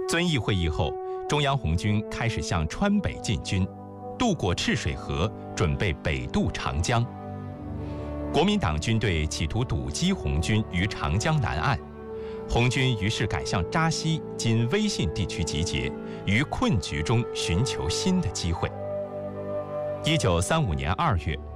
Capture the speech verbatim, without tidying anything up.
遵义会议后，中央红军开始向川北进军，渡过赤水河，准备北渡长江。国民党军队企图堵击红军于长江南岸，红军于是改向扎西（今威信地区）集结，于困局中寻求新的机会。一九三五年二月，